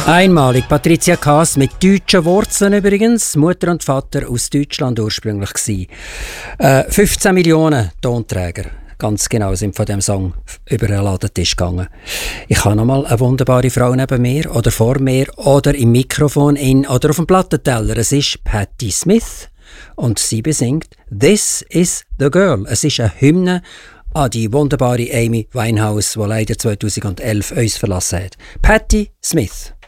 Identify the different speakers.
Speaker 1: Einmalig. Patricia Kaas mit deutschen Wurzeln übrigens. Mutter und Vater aus Deutschland ursprünglich gewesen. 15 Millionen Tonträger. Ganz genau sind von dem Song über den Ladentisch gegangen. Ich habe nochmal eine wunderbare Frau neben mir oder vor mir oder im Mikrofon oder auf dem Plattenteller. Es ist Patti Smith und sie besingt «This is the Girl». Es ist eine Hymne an die wunderbare Amy Winehouse, die leider 2011 uns verlassen hat. Patti Smith.